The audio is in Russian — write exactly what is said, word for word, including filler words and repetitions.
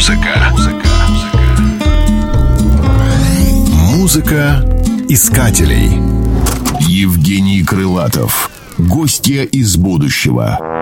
Музыка. Музыка искателей. Евгений Крылатов. Гостья из будущего.